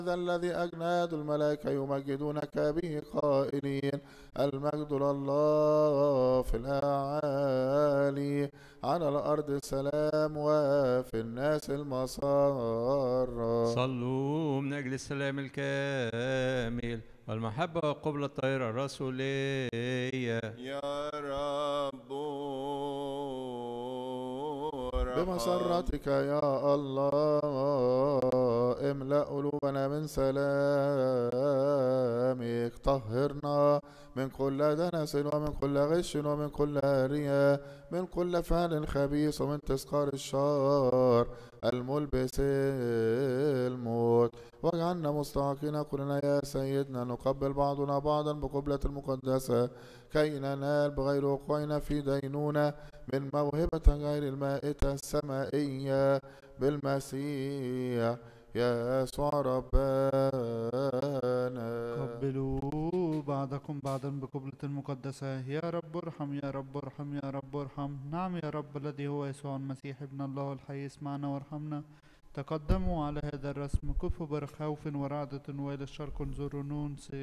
هذا الذي أجناد الملائكة يمجدونك به قائلين: المجد لله في الأعالي، على الأرض السلام، وفي الناس المسار. صلوا من أجل السلام الكامل والمحبة وقبل الطائرة الرسولية. يا رب بمسرتك يا الله املأ قلوبنا من سلامك، طهرنا من كل دنس ومن كل غش ومن كل رياء، من كل فعل خبيث ومن تذكار الشر الملبس الموت. واجعلنا مستحقين كلنا يا سيدنا نقبل بعضنا بعضا بقبلة المقدسة، كي ننال بغير وقوعنا في دينونة من موهبة غير المائتة السمائية بالمسيح يسوع ربنا. قبلوا بعضكم بعضا بقبلة المقدسة. يا رب ارحم، يا رب ارحم، يا رب ارحم. نعم يا رب الذي هو يسوع المسيح ابن الله الحي، اسمعنا وارحمنا. تقدموا على هذا الرسم، كفوا بخوف ورعدة وإلى الشرق انظروا نون